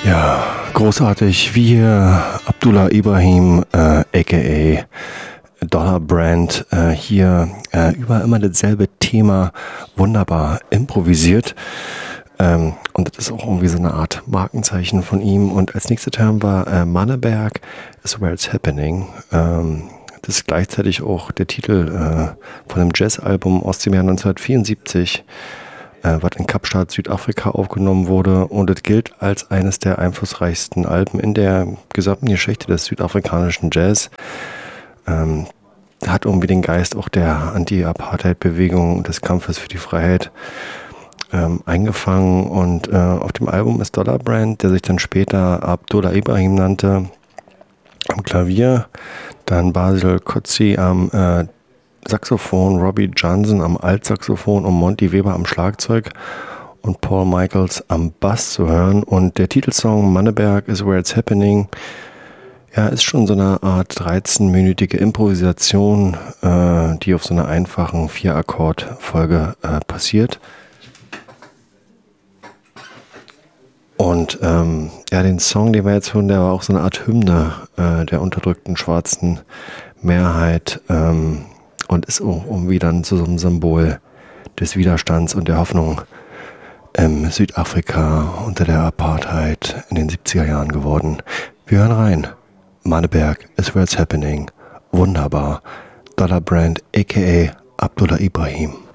Ja, großartig, wie hier Abdullah Ibrahim, a.k.a. Dollar Brand, hier über immer dasselbe Thema wunderbar improvisiert. Und das ist auch irgendwie so eine Art Markenzeichen von ihm. Und als nächstes hören wir Manneberg is Where It's Happening. Das ist gleichzeitig auch der Titel von einem Jazzalbum aus dem Jahr 1974. Was in Kapstadt, Südafrika aufgenommen wurde, und es gilt als eines der einflussreichsten Alben in der gesamten Geschichte des südafrikanischen Jazz. Hat irgendwie den Geist auch der Anti-Apartheid-Bewegung und des Kampfes für die Freiheit eingefangen, und auf dem Album ist Dollar Brand, der sich dann später Abdullah Ibrahim nannte, am Klavier, dann Basil Kotzi am Saxophon, Robbie Johnson am Altsaxophon und Monty Weber am Schlagzeug und Paul Michaels am Bass zu hören. Und der Titelsong Manneberg is Where It's Happening, ja, ist schon so eine Art 13-minütige Improvisation, die auf so einer einfachen 4-Akkord-Folge passiert. Und ja, den Song, den wir jetzt hören, der war auch so eine Art Hymne der unterdrückten schwarzen Mehrheit, und ist auch irgendwie dann zu so einem Symbol des Widerstands und der Hoffnung im Südafrika unter der Apartheid in den 70er Jahren geworden. Wir hören rein. Manneberg is Where It's Happening. Wunderbar. Dollar Brand, a.k.a. Abdullah Ibrahim.